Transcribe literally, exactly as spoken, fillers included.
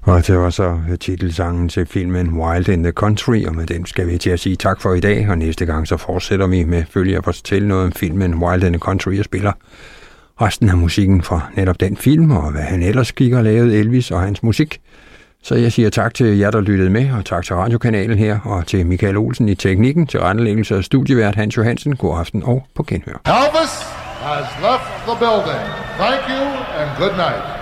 Og det var så titelsangen til filmen Wild in the Country, og med den skal vi til at sige tak for i dag, og næste gang så fortsætter vi med følge at fortælle noget om filmen Wild in the Country, og spiller resten af musikken fra netop den film, og hvad han ellers gik og lavede, Elvis og hans musik. Så jeg siger tak til jer, der lyttede med, og tak til radiokanalen her, og til Michael Olsen i teknikken, til rettelæggelse af studievært Hans Johansen. God aften og på genhør. Elvis has left the building. Thank you and good night.